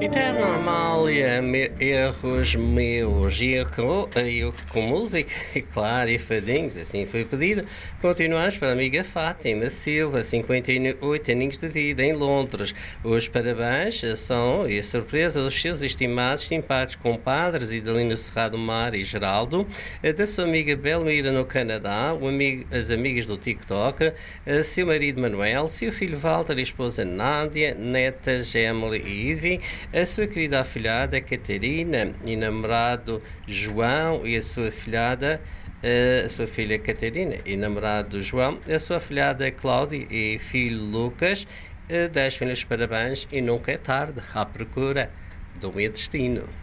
Eterno Amália, erros meus, erro com música, claro, e fadinhos, assim foi pedido. Continuamos para a amiga Fátima Silva, 58 aninhos de vida, em Londres. Os parabéns são, e a surpresa, dos seus estimados, simpáticos compadres Idalino Serrado Mar e Geraldo, da sua amiga Belmira no Canadá, as amigas do TikTok, seu marido Manuel, seu filho Walter e esposa Nádia, netas Emily e Ivy, a sua querida afilhada Catarina e namorado João e a sua filhada, a sua filha Catarina e namorado João, a sua afilhada Cláudia e filho Lucas. Deixem-lhes parabéns e nunca é tarde à procura do meu destino.